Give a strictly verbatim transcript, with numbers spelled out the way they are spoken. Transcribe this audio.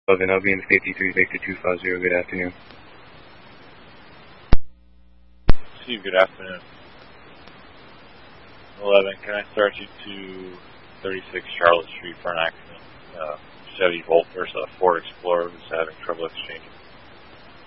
eleven, I'll be in fifty-three, Victor two five zero, good afternoon. Steve, good afternoon. eleven, can I start you to thirty-six Charlotte Street for an accident? Uh, Chevy Volt versus a Ford Explorer who's having trouble exchanging